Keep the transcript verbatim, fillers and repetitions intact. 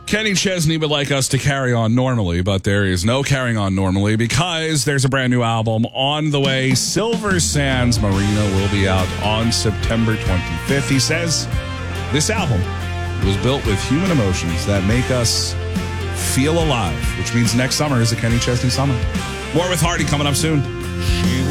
Kenny Chesney would like us to carry on normally, but there is no carrying on normally because there's a brand new album on the way. Silver Sands Marina will be out on September twenty-fifth. He says this album was built with human emotions that make us feel alive, which means next summer is a Kenny Chesney summer. More with Hardy coming up soon.